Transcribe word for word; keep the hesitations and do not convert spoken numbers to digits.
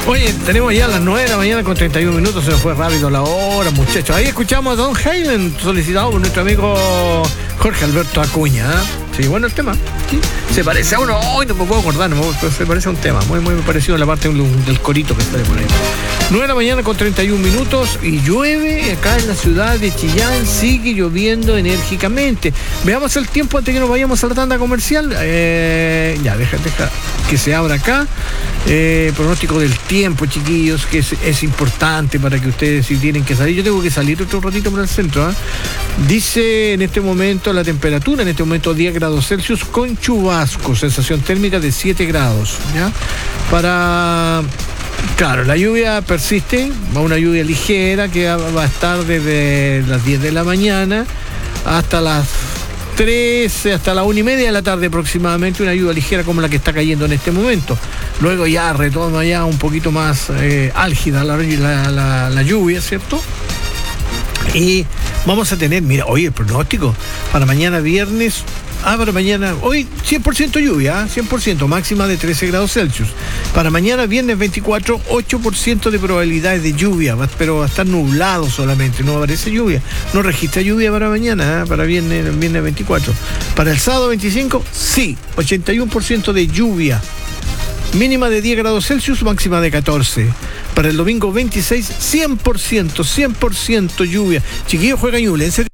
Oye, tenemos ya las nueve de la mañana con treinta y un minutos, se nos fue rápido la hora, muchachos. Ahí escuchamos a Don Halen, solicitado por nuestro amigo Jorge Alberto Acuña. ¿eh? Sí, bueno el tema. ¿Sí? Se parece a uno, hoy no me puedo acordar, no me, pero se parece a un tema, muy, muy parecido a la parte del, del corito que está por ahí. nueve de la mañana con treinta y un minutos y llueve acá en la ciudad de Chillán, sigue lloviendo enérgicamente. Veamos el tiempo antes que nos vayamos a la tanda comercial. Eh, ya, deja, deja que se abra acá. Eh, pronóstico del tiempo, chiquillos, que es, es importante para que ustedes, si tienen que salir, yo tengo que salir otro ratito por el centro. ¿eh? Dice en este momento la temperatura, en este momento diez grados Celsius con chubasco, sensación térmica de siete grados. ¿ya? Para... Claro, la lluvia persiste, va una lluvia ligera que va a estar desde las diez de la mañana hasta las trece, hasta la una y media de la tarde aproximadamente, una lluvia ligera como la que está cayendo en este momento. Luego ya retoma ya un poquito más eh, álgida la, la, la, la lluvia, ¿cierto? Y vamos a tener, mira, hoy el pronóstico para mañana viernes, ah, para mañana, hoy cien por ciento lluvia, cien por ciento, máxima de trece grados Celsius. Para mañana viernes veinticuatro, ocho por ciento de probabilidades de lluvia, pero va a estar nublado solamente, no aparece lluvia, no registra lluvia para mañana, ¿eh? Para viernes, viernes veinticuatro. Para el sábado veinticinco, sí, ochenta y uno por ciento de lluvia. Mínima de diez grados Celsius, máxima de catorce. Para el domingo veintiséis, cien por ciento, cien por ciento lluvia. Chiquillos, juega Ñublense